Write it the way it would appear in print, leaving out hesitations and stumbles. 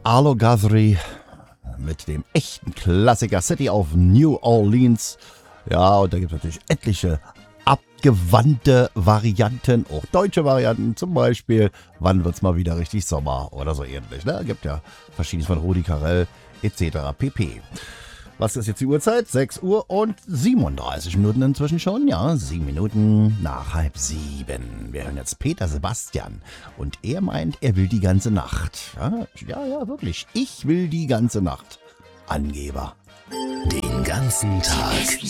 Arlo Guthrie mit dem echten Klassiker City of New Orleans. Ja, und da gibt es natürlich etliche abgewandte Varianten, auch deutsche Varianten, zum Beispiel, wann wird's mal wieder richtig Sommer oder so ähnlich. Ne? Gibt ja verschiedenes von Rudi Carrell etc. pp. Was ist jetzt die Uhrzeit? 6 Uhr und 37 Minuten inzwischen schon. Ja, 7 Minuten nach 6:30. Wir hören jetzt Peter Sebastian. Und er meint, er will die ganze Nacht. Ja, wirklich. Ich will die ganze Nacht. Angeber. Den ganzen Tag